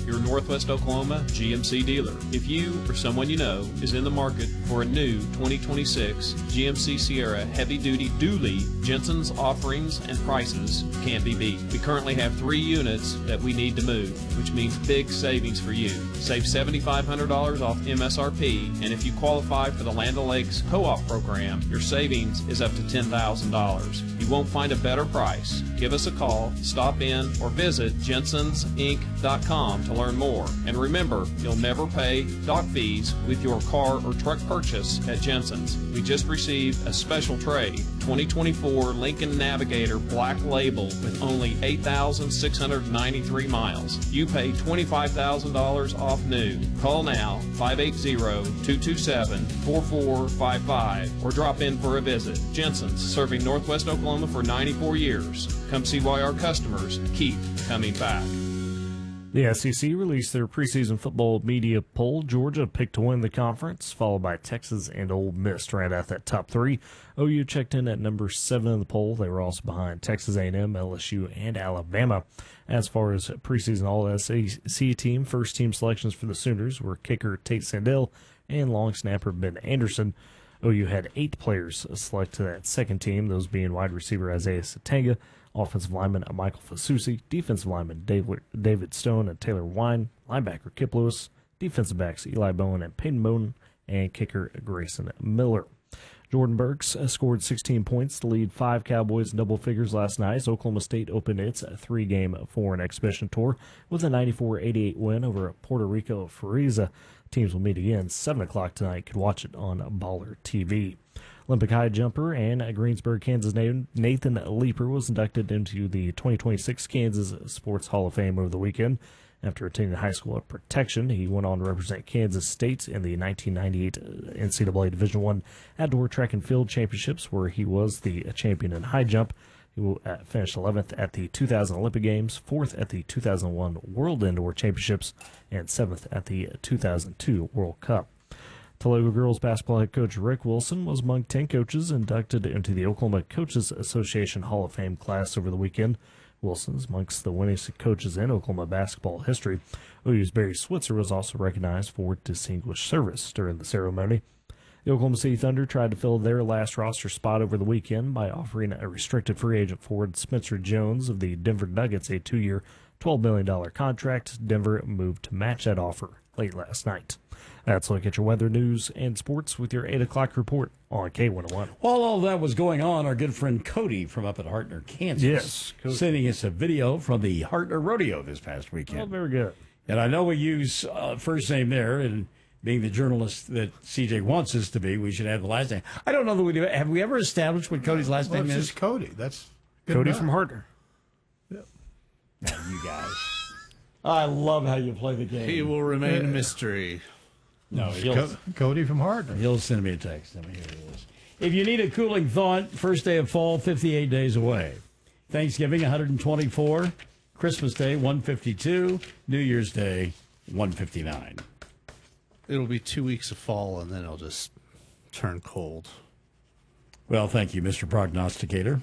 your Northwest Oklahoma GMC dealer. If you or someone you know is in the market for a new 2026 GMC Sierra heavy-duty dually, Jensen's offerings and prices can't be beat. We currently have 3 units that we need to move, which means big savings for you. Save $7,500 off MSRP, and if you qualify for the Land O'Lakes Co-op program, your savings is up to $10,000. You won't find a better price. Give us a call, stop in, or visit jensensinc.com to learn more. And remember, you'll never pay dock fees with your car or truck purchase at Jensen's. We just received a special trade, 2024 Lincoln Navigator Black Label with only 8,693 miles. You pay $25,000 off new. Call now, 580-227-4455, or drop in for a visit. Jensen's, serving Northwest Oklahoma for 94 years. Come see why our customers keep coming back. The SEC released their preseason football media poll. Georgia picked to win the conference, followed by Texas and Ole Miss right at that top 3. OU checked in at number 7 in the poll. They were also behind Texas A&M, LSU, and Alabama. As far as preseason All-SEC team, first team selections for the Sooners were kicker Tate Sandell and long snapper Ben Anderson. OU had 8 players select to that second team, those being wide receiver Isaiah Satanga, offensive lineman Michael Fasusi, defensive lineman David Stone and Taylor Wine, linebacker Kip Lewis, defensive backs Eli Bowen and Peyton Bowen, and kicker Grayson Miller. Jordan Burks scored 16 points to lead 5 Cowboys in double figures last night as Oklahoma State opened its 3-game foreign exhibition tour with a 94-88 win over Puerto Rico Fariza. Teams will meet again 7 o'clock tonight. Could watch it on Baller TV. Olympic high jumper and Greensburg, Kansas Nathan Leeper was inducted into the 2026 Kansas Sports Hall of Fame over the weekend. After attending high school at Protection, he went on to represent Kansas State in the 1998 NCAA Division I Outdoor Track and Field Championships, where he was the champion in high jump. He finished 11th at the 2000 Olympic Games, 4th at the 2001 World Indoor Championships, and 7th at the 2002 World Cup. Toledo girls basketball head coach Rick Wilson was among 10 coaches inducted into the Oklahoma Coaches Association Hall of Fame class over the weekend. Wilson's amongst the winningest coaches in Oklahoma basketball history. OU's Barry Switzer was also recognized for distinguished service during the ceremony. The Oklahoma City Thunder tried to fill their last roster spot over the weekend by offering a restricted free agent forward Spencer Jones of the Denver Nuggets a 2-year, $12 million contract. Denver moved to match that offer late last night. That's a look at your weather, news, and sports with your 8 o'clock report on K101. While all that was going on, our good friend Cody from up at Hartner, Kansas, sending us a video from the Hartner Rodeo this past weekend. Oh, very good. And I know we use first name there, and being the journalist that CJ wants us to be, we should have the last name. I don't know that we do. Have we ever established what Cody's last name is? It's just Cody. That's Cody from Hartner. Yep. Now, you guys. I love how you play the game. He will remain a mystery. No, Cody from Hartner. He'll send me a text. Let me hear this. If you need a cooling thought, first day of fall, 58 days away. Thanksgiving, 124. Christmas Day, 152. New Year's Day, 159. It'll be 2 weeks of fall, and then it'll just turn cold. Well, thank you, Mr. Prognosticator.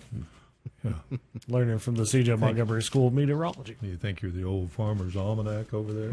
Learning from the C.J. Montgomery School of Meteorology. You think you're the old farmer's almanac over there?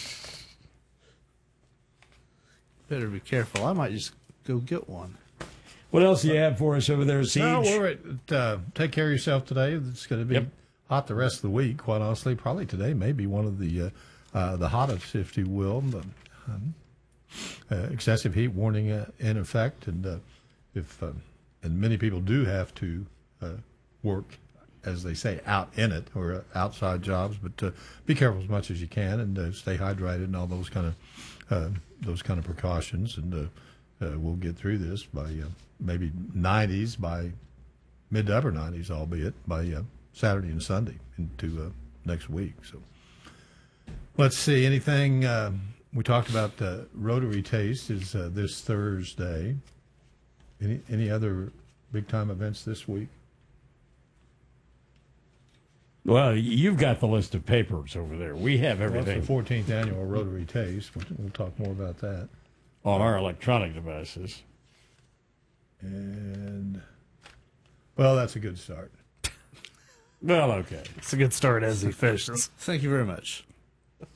Better be careful. I might just go get one. What else do you have for us over there, Siege? No, take care of yourself today. It's going to be hot the rest of the week, quite honestly. Probably today may be one of the hottest, if you will. Excessive heat warning in effect. And and many people do have to work, as they say, out in it or outside jobs. But be careful as much as you can and stay hydrated and all those kind of precautions. And we'll get through this by maybe 90s, by mid to upper 90s, albeit by Saturday and Sunday into next week. So let's see. Anything we talked about? Rotary Taste is this Thursday. Any other big time events this week? Well, you've got the list of papers over there. We have everything. Well, it's the 14th annual Rotary Taste. We'll talk more about that on our electronic devices. And well, that's a good start. Well, okay. It's a good start as he fishes. Thank you very much.